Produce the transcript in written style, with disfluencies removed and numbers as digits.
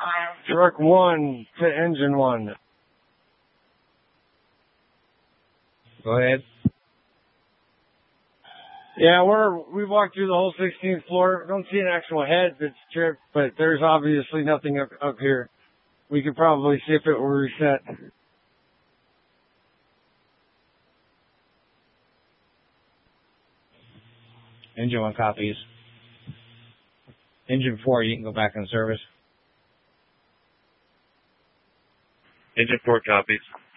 Truck 1 to engine 1. Go ahead. Yeah, we walked through the whole 16th floor. Don't see an actual head that's tripped, but there's obviously nothing up here. We could probably see if it were reset. Engine 1 copies. Engine 4, you can go back in service. Engine 4 copies.